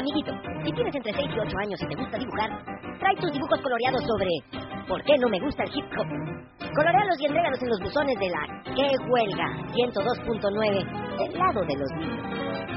Amiguito, si tienes entre 6 y 8 años y te gusta dibujar, trae tus dibujos coloreados sobre ¿por qué no me gusta el hip hop? Colorealos y entrégalos en los buzones de la ¡Qué Huelga! 102.9, del lado de los niños.